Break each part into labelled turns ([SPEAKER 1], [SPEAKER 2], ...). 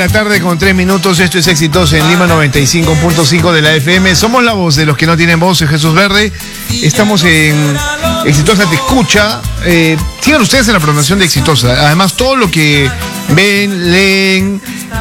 [SPEAKER 1] La tarde con 3 minutos, esto es Exitosa en Lima 95.5 de la FM. Somos la voz de los que no tienen voz, Jesús Verde. Estamos en Exitosa Te Escucha. Sigan ustedes en la programación de Exitosa. Además, todo lo que ven, leen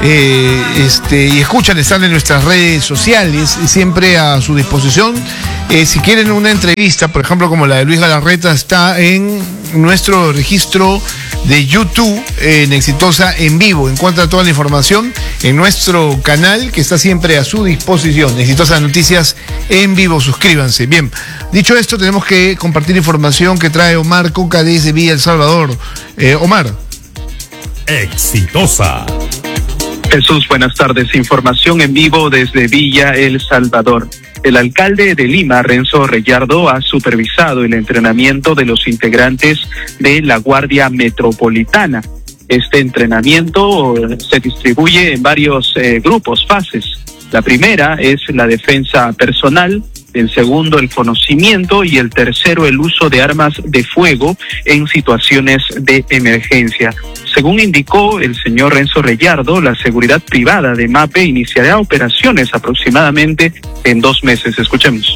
[SPEAKER 1] y escuchan están en nuestras redes sociales, siempre a su disposición. Si quieren una entrevista, por ejemplo, como la de Luis Galarreta, está en nuestro registro de YouTube en Exitosa en vivo. Encuentra toda la información en nuestro canal que está siempre a su disposición. Exitosa Noticias en vivo, suscríbanse. Bien, dicho esto, tenemos que compartir información que trae Omar Coca desde Villa El Salvador. Omar.
[SPEAKER 2] Exitosa.
[SPEAKER 3] Jesús, buenas tardes. Información en vivo desde Villa El Salvador. El alcalde de Lima, Renzo Reyardo, ha supervisado el entrenamiento de los integrantes de la Guardia Metropolitana. Este entrenamiento se distribuye en varios grupos, fases. La primera es la defensa personal, el segundo el conocimiento y el tercero el uso de armas de fuego en situaciones de emergencia. Según indicó el señor Renzo Reyardo, la seguridad privada de MAPE iniciará operaciones aproximadamente en 2 meses. Escuchemos.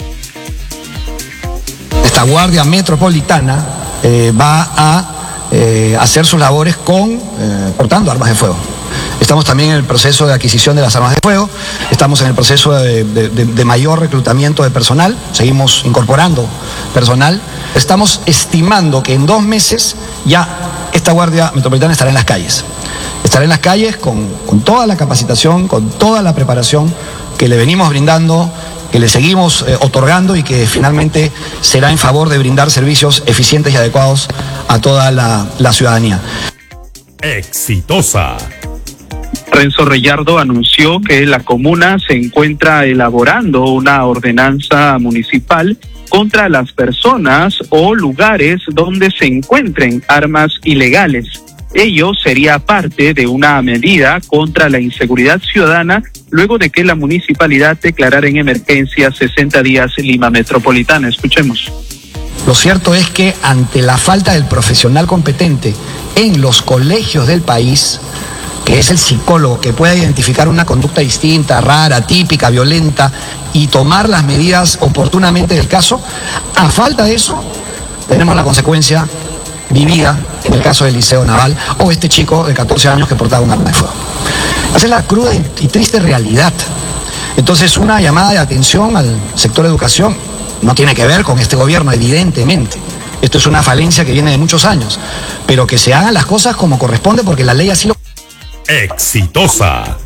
[SPEAKER 4] Esta Guardia Metropolitana va a hacer sus labores portando armas de fuego. Estamos también en el proceso de adquisición de las armas de fuego, estamos en el proceso de mayor reclutamiento de personal, seguimos incorporando personal. Estamos estimando que en 2 meses ya esta Guardia Metropolitana estará en las calles. Estará en las calles con toda la capacitación, con toda la preparación que le venimos brindando, que le seguimos otorgando y que finalmente será en favor de brindar servicios eficientes y adecuados a toda la ciudadanía.
[SPEAKER 2] Exitosa.
[SPEAKER 3] Renzo Reyardo anunció que la comuna se encuentra elaborando una ordenanza municipal contra las personas o lugares donde se encuentren armas ilegales. Ello sería parte de una medida contra la inseguridad ciudadana luego de que la municipalidad declarara en emergencia 60 días Lima Metropolitana. Escuchemos.
[SPEAKER 4] Lo cierto es que ante la falta del profesional competente en los colegios del país, que es el psicólogo que pueda identificar una conducta distinta, rara, típica, violenta y tomar las medidas oportunamente del caso, a falta de eso, tenemos la consecuencia vivida en el caso del Liceo Naval o este chico de 14 años que portaba un arma de fuego. Esa es la cruda y triste realidad. Entonces, una llamada de atención al sector de educación no tiene que ver con este gobierno, evidentemente. Esto es una falencia que viene de muchos años, pero que se hagan las cosas como corresponde porque la ley así lo...
[SPEAKER 2] Exitosa.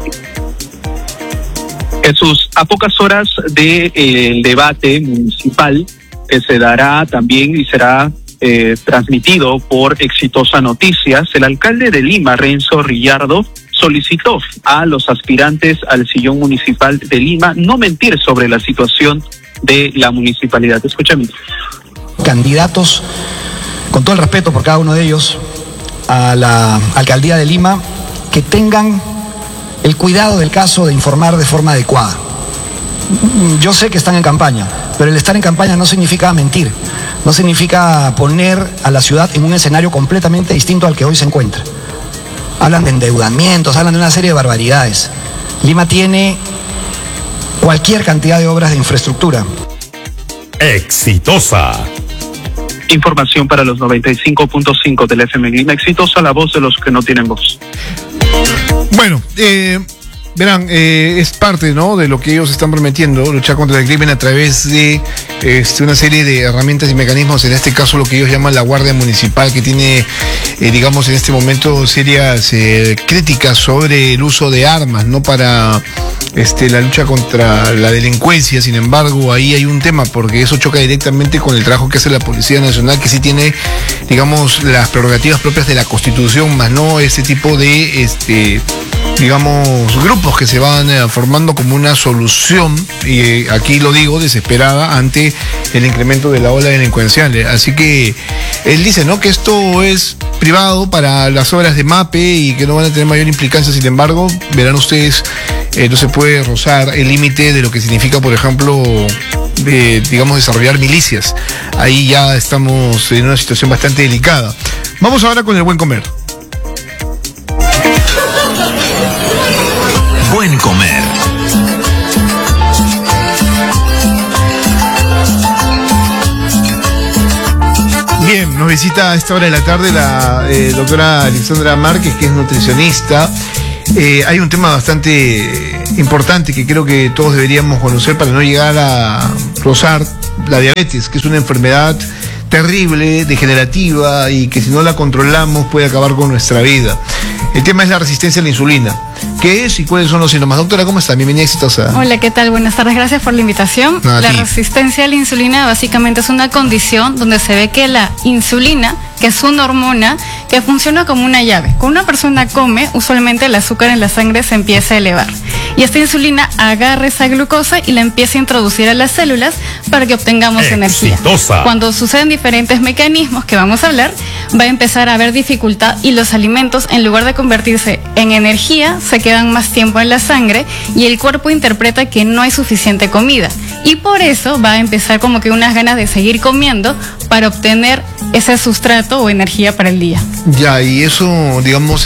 [SPEAKER 3] Jesús, a pocas horas del debate municipal que se dará también y será transmitido por Exitosa Noticias, el alcalde de Lima, Renzo Reyardo, solicitó a los aspirantes al sillón municipal de Lima no mentir sobre la situación de la municipalidad. Escúchame.
[SPEAKER 4] Candidatos, con todo el respeto por cada uno de ellos, a la alcaldía de Lima, que tengan el cuidado del caso de informar de forma adecuada. Yo sé que están en campaña, pero el estar en campaña no significa mentir, no significa poner a la ciudad en un escenario completamente distinto al que hoy se encuentra. Hablan de endeudamientos, hablan de una serie de barbaridades. Lima tiene cualquier cantidad de obras de infraestructura.
[SPEAKER 2] Exitosa.
[SPEAKER 3] Información para los 95.5 del FM Lima. Exitosa, la voz de los que no tienen voz.
[SPEAKER 1] Bueno, verán, es parte, ¿no?, de lo que ellos están prometiendo, luchar contra el crimen a través de una serie de herramientas y mecanismos, en este caso lo que ellos llaman la Guardia Municipal, que tiene, digamos, en este momento serias críticas sobre el uso de armas, ¿no?, para la lucha contra la delincuencia. Sin embargo, ahí hay un tema, porque eso choca directamente con el trabajo que hace la Policía Nacional, que sí tiene, digamos, las prerrogativas propias de la Constitución, más no ese tipo de, digamos, grupos que se van formando como una solución, y aquí lo digo, desesperada ante el incremento de la ola delincuencial. Así que él dice, ¿no?, que esto es privado para las obras de MAPE y que no van a tener mayor implicancia. Sin embargo, verán ustedes, no se puede rozar el límite de lo que significa, por ejemplo, digamos, desarrollar milicias. Ahí ya estamos en una situación bastante delicada. Vamos ahora con el buen comer. visita a esta hora de la tarde la doctora Alexandra Márquez, que es nutricionista. Hay un tema bastante importante que creo que todos deberíamos conocer para no llegar a rozar la diabetes, que es una enfermedad terrible, degenerativa y que si no la controlamos puede acabar con nuestra vida. El tema es la resistencia a la insulina. ¿Qué es y cuáles son los síntomas? Doctora, ¿cómo está? Bienvenida, exitosa.
[SPEAKER 5] Hola, ¿qué tal? Buenas tardes, gracias por la invitación. La resistencia a la insulina básicamente es una condición donde se ve que la insulina, que es una hormona que funciona como una llave. Cuando una persona come, usualmente el azúcar en la sangre se empieza a elevar. Y esta insulina agarra esa glucosa y la empieza a introducir a las células para que obtengamos energía. Cuando suceden diferentes mecanismos que vamos a hablar, va a empezar a haber dificultad y los alimentos, en lugar de convertirse en energía, se quedan más tiempo en la sangre y el cuerpo interpreta que no hay suficiente comida. Y por eso va a empezar como que unas ganas de seguir comiendo para obtener ese sustrato o energía para el día.
[SPEAKER 1] Ya, y eso, digamos,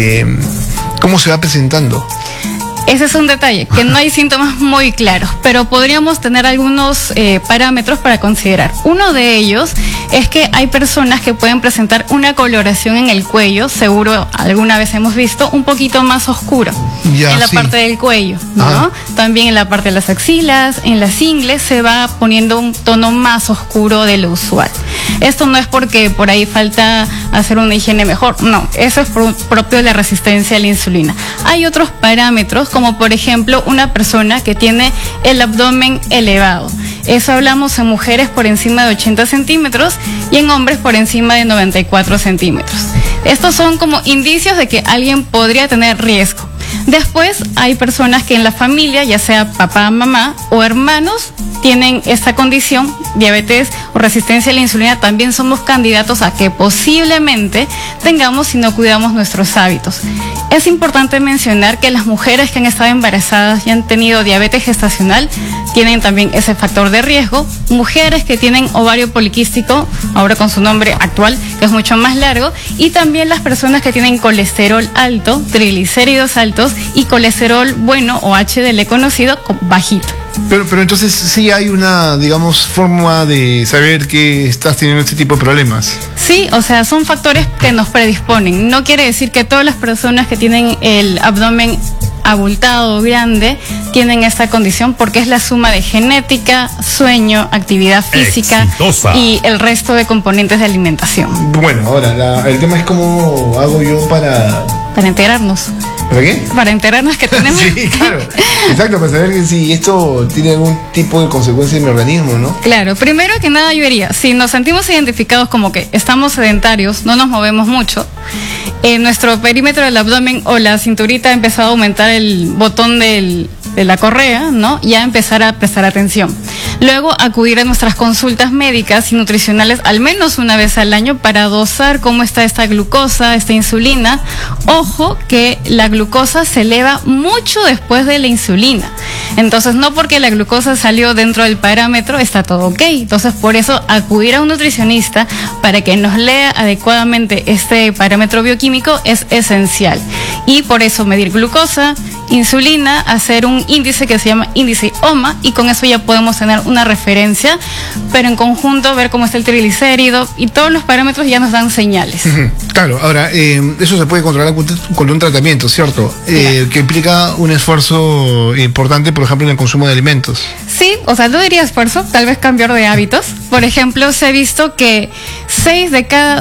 [SPEAKER 1] ¿cómo se va presentando?
[SPEAKER 5] Ese es un detalle, que no hay síntomas muy claros, pero podríamos tener algunos parámetros para considerar. Uno de ellos es que hay personas que pueden presentar una coloración en el cuello, seguro alguna vez hemos visto, un poquito más oscuro en la parte del cuello, ¿no? También en la parte de las axilas, en las ingles, se va poniendo un tono más oscuro de lo usual. Esto no es porque por ahí falta hacer una higiene mejor, no, eso es propio de la resistencia a la insulina. Hay otros parámetros, como por ejemplo una persona que tiene el abdomen elevado. Eso hablamos en mujeres por encima de 80 centímetros y en hombres por encima de 94 centímetros. Estos son como indicios de que alguien podría tener riesgo. Después hay personas que en la familia, ya sea papá, mamá o hermanos, tienen esta condición, diabetes o resistencia a la insulina. También somos candidatos a que posiblemente tengamos si no cuidamos nuestros hábitos. Es importante mencionar que las mujeres que han estado embarazadas y han tenido diabetes gestacional tienen también ese factor de riesgo. Mujeres que tienen ovario poliquístico, ahora con su nombre actual, que es mucho más largo, y también las personas que tienen colesterol alto, triglicéridos altos y colesterol bueno o HDL conocido bajito.
[SPEAKER 1] Pero entonces sí hay una, digamos, forma de saber que estás teniendo este tipo de problemas.
[SPEAKER 5] Sí, o sea, son factores que nos predisponen. No quiere decir que todas las personas que tienen el abdomen abultado, grande, tienen esta condición, porque es la suma de genética, sueño, actividad física y el resto de componentes de alimentación.
[SPEAKER 1] Bueno, ahora, el tema es cómo hago yo para
[SPEAKER 5] enterarnos.
[SPEAKER 1] ¿Para qué?
[SPEAKER 5] Para enterarnos que tenemos.
[SPEAKER 1] Sí, claro. Exacto, para saber que si esto tiene algún tipo de consecuencia en mi organismo, ¿no?
[SPEAKER 5] Claro, primero que nada yo diría, si nos sentimos identificados como que estamos sedentarios, no nos movemos mucho, nuestro perímetro del abdomen o la cinturita ha empezado a aumentar el botón de la correa, ¿no? Ya empezar a prestar atención. Luego acudir a nuestras consultas médicas y nutricionales al menos una vez al año para dosar cómo está esta glucosa, esta insulina. Ojo que la glucosa se eleva mucho después de la insulina. Entonces no porque la glucosa salió dentro del parámetro está todo ok. Entonces por eso acudir a un nutricionista para que nos lea adecuadamente este parámetro bioquímico es esencial. Y por eso medir glucosa, insulina, hacer un índice que se llama índice OMA, y con eso ya podemos tener una referencia, pero en conjunto ver cómo está el triglicérido y todos los parámetros ya nos dan señales.
[SPEAKER 1] Claro, ahora, eso se puede controlar con un tratamiento, ¿cierto? Que implica un esfuerzo importante, por ejemplo, en el consumo de alimentos.
[SPEAKER 5] Sí, o sea, no diría esfuerzo, tal vez cambiar de hábitos. Por ejemplo, se ha visto que 6 de cada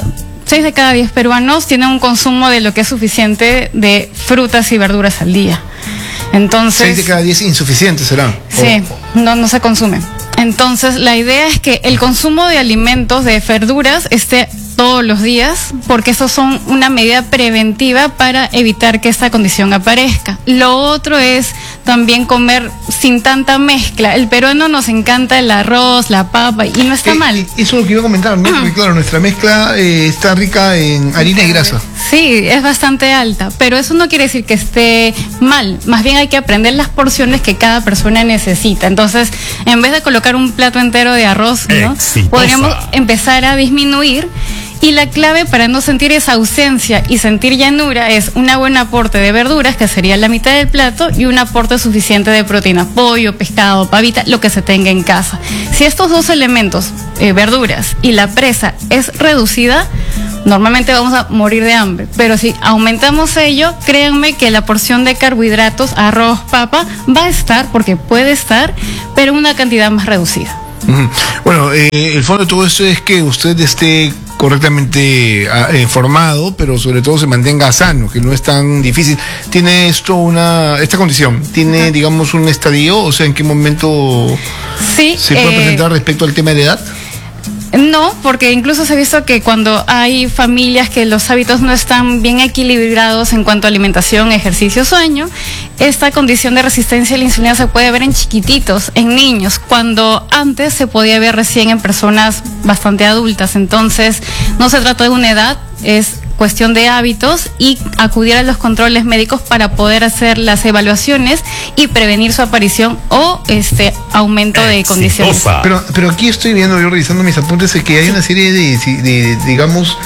[SPEAKER 5] 10 peruanos tienen un consumo de lo que es suficiente de frutas y verduras al día. Entonces,
[SPEAKER 1] 6 de cada 10 insuficientes será.
[SPEAKER 5] Sí, no se consumen. Entonces, la idea es que el consumo de alimentos, de verduras, esté todos los días, porque esos son una medida preventiva para evitar que esta condición aparezca. Lo otro es también comer sin tanta mezcla. El peruano nos encanta el arroz, la papa, y no está mal.
[SPEAKER 1] Eso es lo que iba a comentar, ¿no? Porque claro, nuestra mezcla está rica en harina y grasa.
[SPEAKER 5] Sí, es bastante alta, pero eso no quiere decir que esté mal. Más bien hay que aprender las porciones que cada persona necesita. Entonces, en vez de colocar un plato entero de arroz, ¿no? Podríamos empezar a disminuir Y la clave para no sentir esa ausencia y sentir llanura es un buen aporte de verduras, que sería la mitad del plato, y un aporte suficiente de proteína, pollo, pescado, pavita, lo que se tenga en casa. Si estos dos elementos, verduras y la presa, es reducida, normalmente vamos a morir de hambre, pero si aumentamos ello, créanme que la porción de carbohidratos, arroz, papa, va a estar, porque puede estar, pero una cantidad más reducida.
[SPEAKER 1] Bueno, el fondo de todo esto es que usted esté correctamente formado, pero sobre todo se mantenga sano, que no es tan difícil. ¿Tiene esta condición? ¿Tiene, digamos, un estadio? O sea, ¿en qué momento
[SPEAKER 5] sí,
[SPEAKER 1] se puede presentar respecto al tema de edad?
[SPEAKER 5] No, porque incluso se ha visto que cuando hay familias que los hábitos no están bien equilibrados en cuanto a alimentación, ejercicio, sueño, esta condición de resistencia a la insulina se puede ver en chiquititos, en niños, cuando antes se podía ver recién en personas bastante adultas. Entonces, no se trata de una edad, es cuestión de hábitos y acudir a los controles médicos para poder hacer las evaluaciones y prevenir su aparición o aumento de condiciones.
[SPEAKER 1] Pero aquí estoy viendo, yo revisando mis apuntes, que hay una serie de digamos,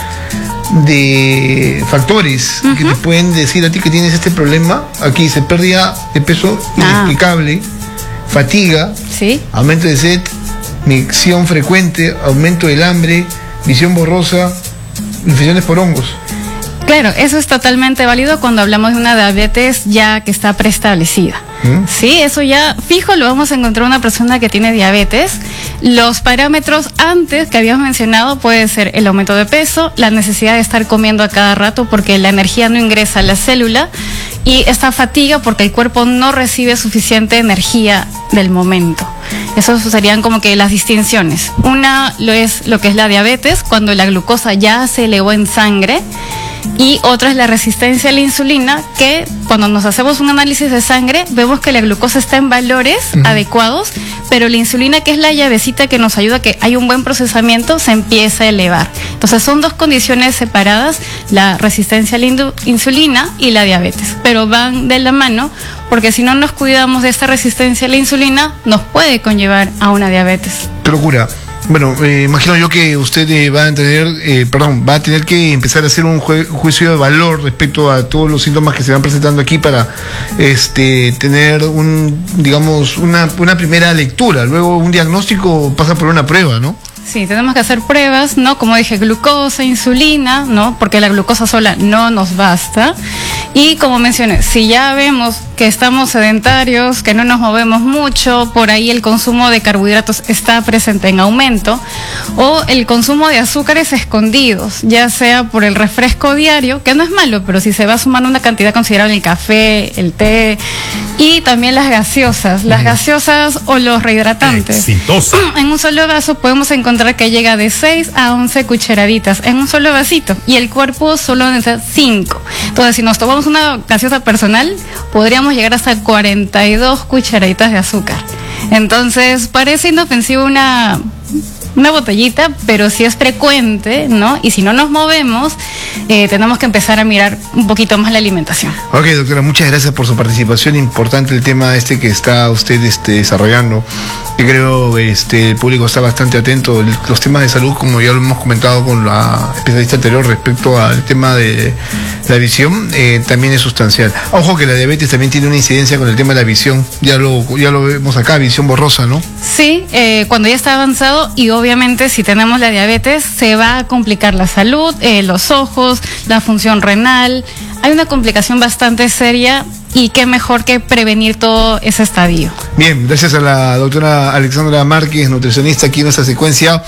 [SPEAKER 1] de factores que te pueden decir a ti que tienes este problema. Aquí dice pérdida de peso inexplicable, fatiga,
[SPEAKER 5] ¿sí?,
[SPEAKER 1] aumento de sed, micción frecuente, aumento del hambre, visión borrosa, infecciones por hongos.
[SPEAKER 5] Claro, eso es totalmente válido cuando hablamos de una diabetes ya que está preestablecida. Sí, eso ya fijo lo vamos a encontrar una persona que tiene diabetes. Los parámetros antes que habíamos mencionado puede ser el aumento de peso, la necesidad de estar comiendo a cada rato porque la energía no ingresa a la célula, y esta fatiga porque el cuerpo no recibe suficiente energía del momento. Esas serían como que las distinciones. Una es lo que es la diabetes, cuando la glucosa ya se elevó en sangre, y otra es la resistencia a la insulina, que cuando nos hacemos un análisis de sangre vemos que la glucosa está en valores adecuados, pero la insulina, que es la llavecita que nos ayuda a que haya un buen procesamiento, se empieza a elevar. Entonces son dos condiciones separadas, la resistencia a la insulina y la diabetes, pero van de la mano, porque si no nos cuidamos de esta resistencia a la insulina, nos puede conllevar a una diabetes.
[SPEAKER 1] Procura. Bueno, imagino yo que usted va a tener que empezar a hacer un juicio de valor respecto a todos los síntomas que se van presentando aquí para tener una primera lectura. Luego un diagnóstico pasa por una prueba, ¿no?
[SPEAKER 5] Sí, tenemos que hacer pruebas, ¿no? Como dije, glucosa, insulina, ¿no? Porque la glucosa sola no nos basta. Y como mencioné, si ya vemos que estamos sedentarios, que no nos movemos mucho, por ahí el consumo de carbohidratos está presente en aumento, o el consumo de azúcares escondidos, ya sea por el refresco diario, que no es malo, pero si se va sumando una cantidad considerable, el café, el té, y también las gaseosas o los rehidratantes.
[SPEAKER 2] Exitosa.
[SPEAKER 5] En un solo vaso podemos encontrar que llega de 6 a 11 cucharaditas en un solo vasito, y el cuerpo solo necesita 5. Entonces, si nos tomamos una gaseosa personal, podríamos llegar hasta 42 cucharaditas de azúcar. Entonces, parece inofensivo una botellita, pero si es frecuente, ¿no? Y si no nos movemos, tenemos que empezar a mirar un poquito más la alimentación.
[SPEAKER 1] Ok, doctora, muchas gracias por su participación. Importante el tema que está usted desarrollando. Yo creo el público está bastante atento. Los temas de salud, como ya lo hemos comentado con la especialista anterior respecto al tema de la visión, también es sustancial. Ojo que la diabetes también tiene una incidencia con el tema de la visión. Ya lo vemos acá, visión borrosa, ¿no?
[SPEAKER 5] Sí, cuando ya está avanzado, y obviamente si tenemos la diabetes se va a complicar la salud, los ojos, la función renal. Hay una complicación bastante seria, y qué mejor que prevenir todo ese estadio.
[SPEAKER 1] Bien, gracias a la doctora Alexandra Márquez, nutricionista, aquí en esta secuencia.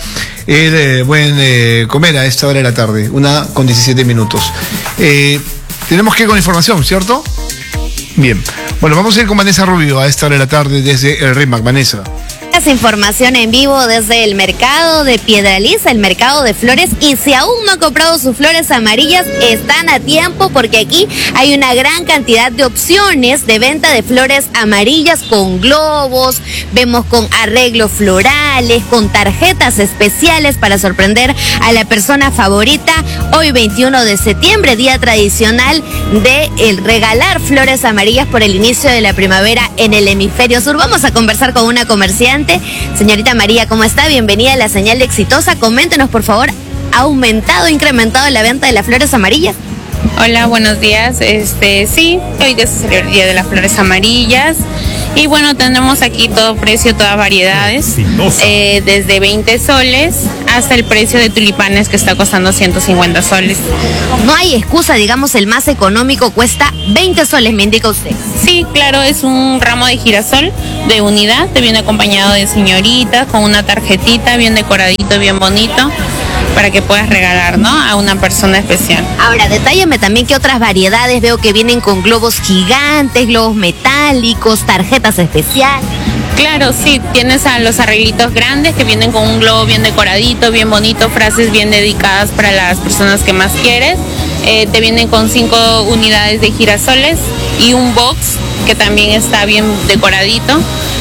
[SPEAKER 1] Buen comer a esta hora de la tarde, 1:17. Tenemos que ir con información, ¿cierto? Bien. Bueno, vamos a ir con Vanessa Rubio a esta hora de la tarde desde el RIMAC. Vanessa.
[SPEAKER 6] Información en vivo desde el mercado de Piedralíza, el mercado de flores, y si aún no han comprado sus flores amarillas, están a tiempo, porque aquí hay una gran cantidad de opciones de venta de flores amarillas con globos, vemos con arreglos florales, con tarjetas especiales para sorprender a la persona favorita. Hoy 21 de septiembre, día tradicional de regalar flores amarillas por el inicio de la primavera en el hemisferio sur. Vamos a conversar con una comerciante. Señorita María, ¿cómo está? Bienvenida a la señal de Exitosa. Coméntenos, por favor, ¿Ha aumentado, incrementado la venta de las flores amarillas?
[SPEAKER 7] Hola, buenos días. Sí, hoy día se celebra el Día de las Flores Amarillas. Y bueno, tenemos aquí todo precio, todas variedades, desde 20 soles hasta el precio de tulipanes que está costando 150 soles.
[SPEAKER 6] No hay excusa, digamos, el más económico cuesta 20 soles, me indica usted.
[SPEAKER 7] Sí, claro, es un ramo de girasol de unidad, te viene acompañado de señorita, con una tarjetita bien decoradito, bien bonito, para que puedas regalar, ¿no?, a una persona especial.
[SPEAKER 6] Ahora, detállame también qué otras variedades veo que vienen con globos gigantes, globos metálicos, tarjetas especiales.
[SPEAKER 7] Claro, sí, tienes a los arreglitos grandes que vienen con un globo bien decoradito, bien bonito, frases bien dedicadas para las personas que más quieres. Te vienen con 5 unidades de girasoles y un box que también está bien decoradito.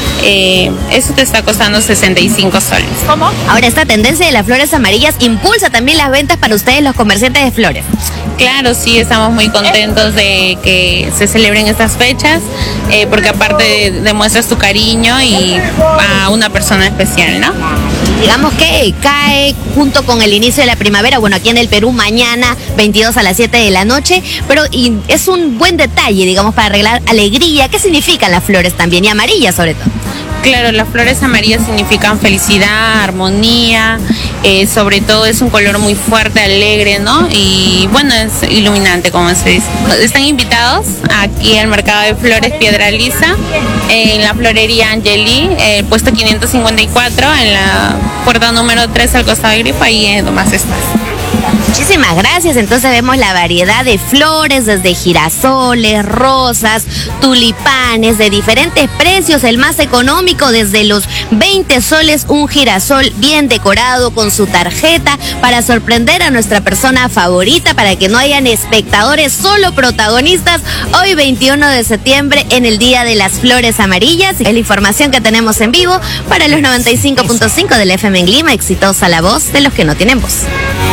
[SPEAKER 7] Eso te está costando 65 soles.
[SPEAKER 6] ¿Cómo? Ahora, esta tendencia de las flores amarillas impulsa también las ventas para ustedes, los comerciantes de flores.
[SPEAKER 7] Claro, sí, estamos muy contentos de que se celebren estas fechas, porque aparte demuestras tu cariño y a una persona especial, ¿no?
[SPEAKER 6] Digamos que cae junto con el inicio de la primavera, bueno, aquí en el Perú mañana 22 a las 7 de la noche, pero es un buen detalle, digamos, para arreglar alegría. ¿Qué significan las flores también? Y amarillas sobre todo.
[SPEAKER 7] Claro, las flores amarillas significan felicidad, armonía, sobre todo es un color muy fuerte, alegre, ¿no? Y bueno, es iluminante, como se dice. Están invitados aquí al Mercado de Flores Piedra Lisa, en la florería Angeli, puesto 554, en la puerta número 3 al costado del grifo, ahí nomás estás.
[SPEAKER 6] Muchísimas gracias. Entonces vemos la variedad de flores, desde girasoles, rosas, tulipanes, de diferentes precios. El más económico desde los 20 soles, un girasol bien decorado con su tarjeta para sorprender a nuestra persona favorita, para que no hayan espectadores, solo protagonistas. Hoy 21 de septiembre en el Día de las Flores Amarillas. Es la información que tenemos en vivo para los 95.5 del FM en Lima. Exitosa la voz de los que no tienen voz.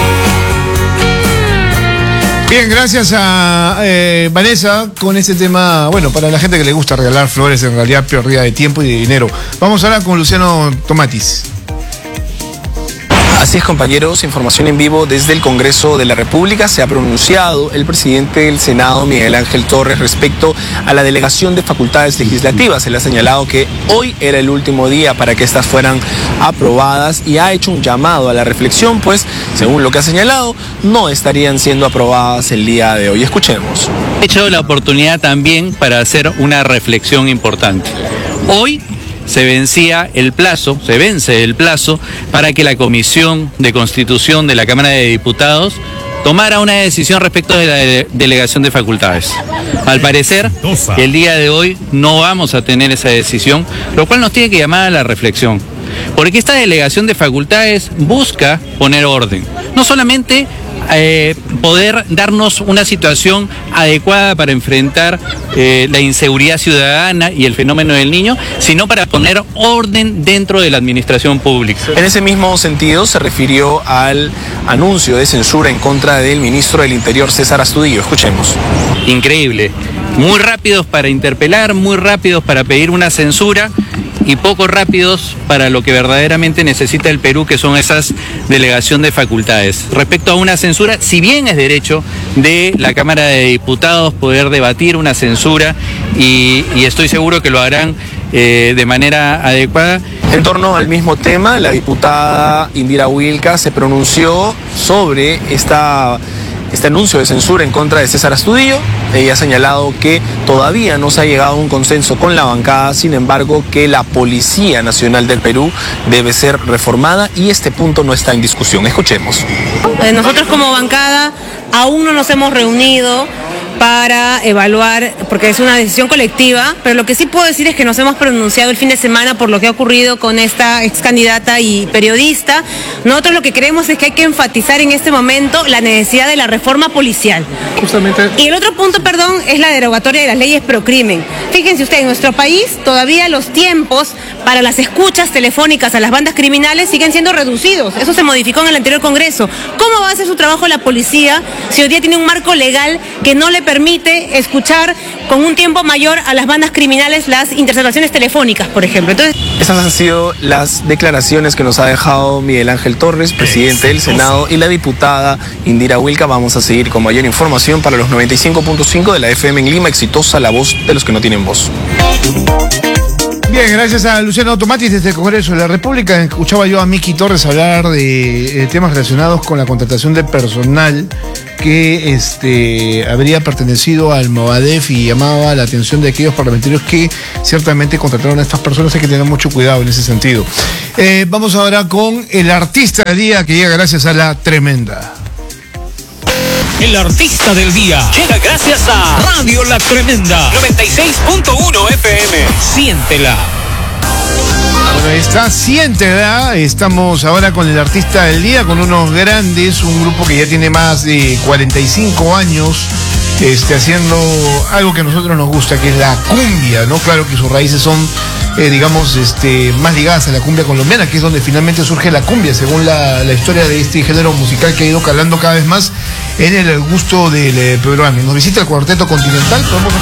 [SPEAKER 1] Bien, gracias a Vanessa con este tema. Bueno, para la gente que le gusta regalar flores, en realidad pérdida de tiempo y de dinero. Vamos ahora con Luciano Tomatis.
[SPEAKER 8] Así es, compañeros, información en vivo desde el Congreso de la República. Se ha pronunciado el presidente del Senado, Miguel Ángel Torres, respecto a la delegación de facultades legislativas. Se le ha señalado que hoy era el último día para que estas fueran aprobadas y ha hecho un llamado a la reflexión, pues, según lo que ha señalado, no estarían siendo aprobadas el día de hoy. Escuchemos.
[SPEAKER 9] He hecho la oportunidad también para hacer una reflexión importante. Hoy se vence el plazo para que la Comisión de Constitución de la Cámara de Diputados tomara una decisión respecto de la delegación de facultades. Al parecer, el día de hoy no vamos a tener esa decisión, lo cual nos tiene que llamar a la reflexión. Porque esta delegación de facultades busca poner orden, no solamente poder darnos una situación adecuada para enfrentar la inseguridad ciudadana y el fenómeno del niño, sino para poner orden dentro de la administración pública.
[SPEAKER 8] En ese mismo sentido se refirió al anuncio de censura en contra del ministro del Interior, César Astudillo. Escuchemos.
[SPEAKER 9] Increíble. Muy rápidos para interpelar, muy rápidos para pedir una censura y poco rápidos para lo que verdaderamente necesita el Perú, que son esas delegación de facultades. Respecto a una censura, si bien es derecho de la Cámara de Diputados poder debatir una censura y estoy seguro que lo harán de manera adecuada.
[SPEAKER 8] En torno al mismo tema, la diputada Indira Wilca se pronunció sobre este anuncio de censura en contra de César Astudillo. Ella ha señalado que todavía no se ha llegado a un consenso con la bancada, sin embargo que la Policía Nacional del Perú debe ser reformada y este punto no está en discusión. Escuchemos.
[SPEAKER 10] Nosotros como bancada aún no nos hemos reunido para evaluar, porque es una decisión colectiva, pero lo que sí puedo decir es que nos hemos pronunciado el fin de semana por lo que ha ocurrido con esta ex candidata y periodista. Nosotros lo que creemos es que hay que enfatizar en este momento la necesidad de la reforma policial. Justamente. Y el otro punto, es la derogatoria de las leyes procrimen. Fíjense ustedes, en nuestro país todavía los tiempos para las escuchas telefónicas a las bandas criminales siguen siendo reducidos. Eso se modificó en el anterior Congreso. ¿Cómo va a hacer su trabajo la policía si hoy día tiene un marco legal que no le permite escuchar con un tiempo mayor a las bandas criminales las interceptaciones telefónicas, por ejemplo. Entonces,
[SPEAKER 8] esas han sido las declaraciones que nos ha dejado Miguel Ángel Torres, presidente del Senado, y la diputada Indira Wilca. Vamos a seguir con mayor información para los 95.5 de la FM en Lima. Exitosa, la voz de los que no tienen voz.
[SPEAKER 1] Bien, gracias a Luciano Tomatis desde el Congreso de la República. Escuchaba yo a Miki Torres hablar de temas relacionados con la contratación de personal que habría pertenecido al Movadef y llamaba la atención de aquellos parlamentarios que ciertamente contrataron a estas personas. Hay que tener mucho cuidado en ese sentido. Vamos ahora con el artista del día, que llega gracias a La Tremenda.
[SPEAKER 11] El artista del día llega gracias a Radio La Tremenda 96.1 FM. Siéntela.
[SPEAKER 1] Bueno, está Siéntela. Estamos ahora con el artista del día, con unos grandes, un grupo que ya tiene más de 45 años haciendo algo que a nosotros nos gusta, que es la cumbia, ¿no? Claro que sus raíces son, más ligadas a la cumbia colombiana, que es donde finalmente surge la cumbia, según la historia de este género musical que ha ido calando cada vez más en el gusto del peruano. Nos visita el Cuarteto Continental.